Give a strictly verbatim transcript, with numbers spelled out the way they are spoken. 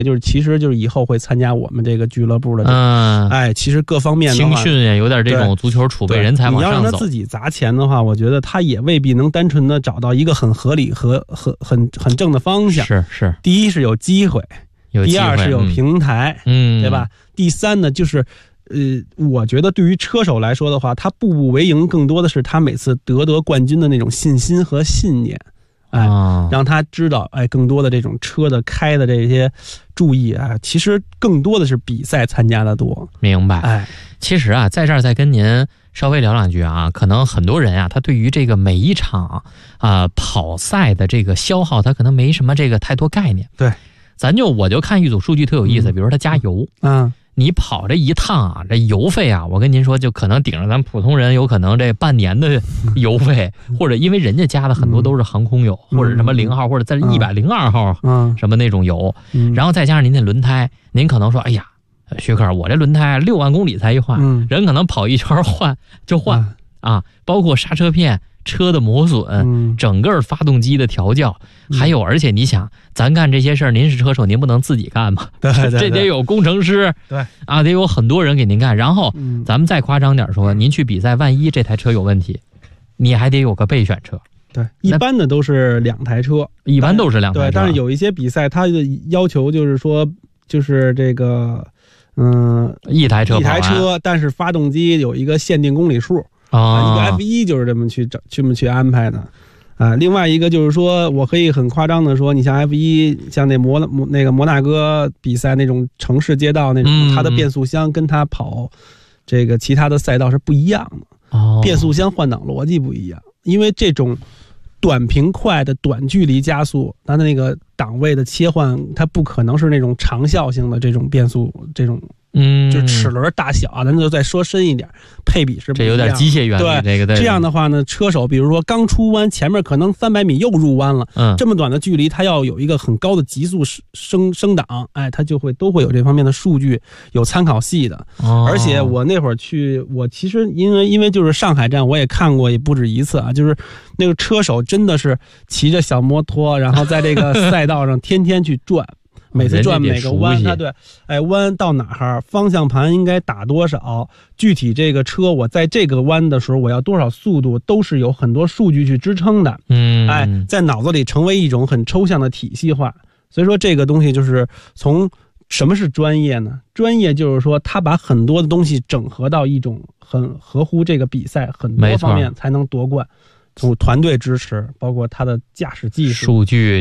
就是其实就是以后会参加我们这个俱乐部的、这个，嗯，哎，其实各方面的青训也有点这种足球储备人才往上走。 你要让他自己砸钱的话，我觉得他也未必能单纯的找到一个很合理和很很很正的方向。 是是， 第一是有机会， 有机会第二是有平台， 嗯， 对吧？第三呢，就是呃，我觉得对于车手来说的话，他步步为营，更多的是他每次得得冠军的那种信心和信念。哎，让他知道，哎，更多的这种车的开的这些注意啊，其实更多的是比赛参加的多。 明白。 哎， 其实啊，在这儿再跟您稍微聊两句啊，可能很多人啊，他对于这个每一场啊、呃、跑赛的这个消耗，他可能没什么这个太多概念。 对， 咱就我就看一组数据特有意思，嗯、比如说他加油， 嗯。 你跑这一趟啊，这油费啊，我跟您说，就可能顶着咱普通人有可能这半年的油费，或者因为人家加的很多都是航空油，嗯、或者什么零号，或者在一百零二号，嗯，什么那种油，嗯，然后再加上您那轮胎，您可能说，哎呀，薛克，我这轮胎六万公里才一换，嗯、人可能跑一圈换就换、嗯、啊，包括刹车片。车的磨损、嗯，整个发动机的调教，嗯、还有，而且你想，咱干这些事儿，您是车手，您不能自己干吗？ 对对对， 这得有工程师， 对啊，得有很多人给您干。然后，嗯、咱们再夸张点说，您去比赛，万一这台车有问题，你还得有个备选车。 对，一般的都是两台车， 一般都是两台车。 对，但是有一些比赛，它的要求就是说，就是这个，嗯， 一台车， 一台车，但是发动机有一个限定公里数。啊，一个 F 一 就是这么去找这么去安排的，啊，另外一个就是说，我可以很夸张的说，你像 F 一，像那摩那个摩纳哥比赛那种城市街道那种，嗯、它的变速箱跟它跑这个其他的赛道是不一样的，哦，变速箱换挡逻辑不一样，因为这种短平快的短距离加速，它的那个档位的切换，它不可能是那种长效性的这种变速这种。嗯，就齿轮大小，咱就再说深一点，配比是不一样， 这有点机械原理。 对， 这个这样的话呢，车手比如说刚出弯，前面可能三百米又入弯了，嗯，这么短的距离，他要有一个很高的极速升升档，哎，他就会都会有这方面的数据，有参考系的。哦，而且我那会儿去，我其实因为因为就是上海站，我也看过也不止一次啊，就是那个车手真的是骑着小摩托，然后在这个赛道上天天去转。每次转每个弯，它对，哎，弯到哪儿，方向盘应该打多少，具体这个车我在这个弯的时候我要多少速度，都是有很多数据去支撑的。嗯，哎，在脑子里成为一种很抽象的体系化。所以说这个东西就是从什么是专业呢？专业就是说他把很多的东西整合到一种很合乎这个比赛很多方面才能夺冠。从团队支持，包括他的驾驶技术、 数据。